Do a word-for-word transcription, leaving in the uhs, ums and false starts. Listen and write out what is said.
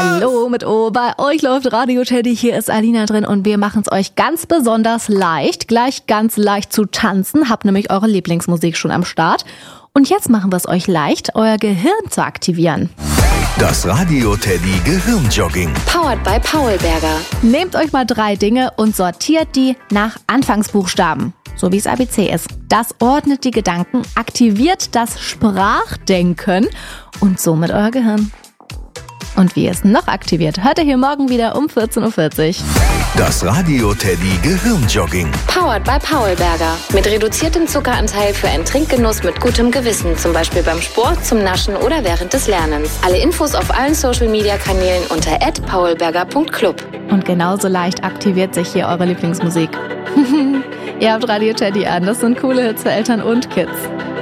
Hallo mit O, bei euch läuft Radio Teddy, hier ist Alina drin und wir machen es euch ganz besonders leicht, gleich ganz leicht zu tanzen, habt nämlich eure Lieblingsmusik schon am Start. Und jetzt machen wir es euch leicht, euer Gehirn zu aktivieren. Das Radio Teddy Gehirnjogging. Powered by Paulberger. Nehmt euch mal drei Dinge und sortiert die nach Anfangsbuchstaben, so wie es A B C ist. Das ordnet die Gedanken, aktiviert das Sprachdenken und somit euer Gehirn. Und wie es noch aktiviert, hört ihr hier morgen wieder um vierzehn Uhr vierzig. Das Radio Teddy Gehirnjogging. Powered by Paulberger. Mit reduziertem Zuckeranteil für einen Trinkgenuss mit gutem Gewissen. Zum Beispiel beim Sport, zum Naschen oder während des Lernens. Alle Infos auf allen Social-Media-Kanälen unter at paulberger punkt club. Und genauso leicht aktiviert sich hier eure Lieblingsmusik. Ihr habt Radio Teddy an, das sind coole Hits für Eltern und Kids.